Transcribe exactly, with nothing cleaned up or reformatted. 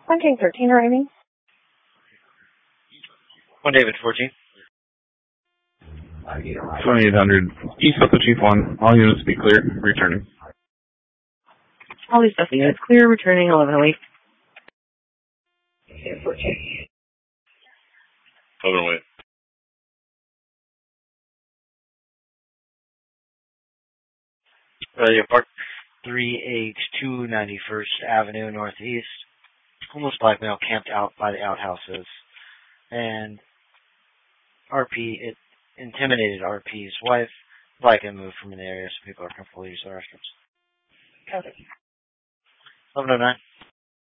one King thirteen arriving. one David fourteen. twenty-eight hundred. East of the Chief one. All units be clear. Returning. All these stuff units clear. Returning eleven oh eight. eleven oh eight. Radio Park three H two ninety-first Avenue Northeast. Homeless black male camped out by the outhouses. And R P, it intimidated R P's wife. Like I moved from an area so people are comfortable to use the restrooms. Okay. eleven oh nine.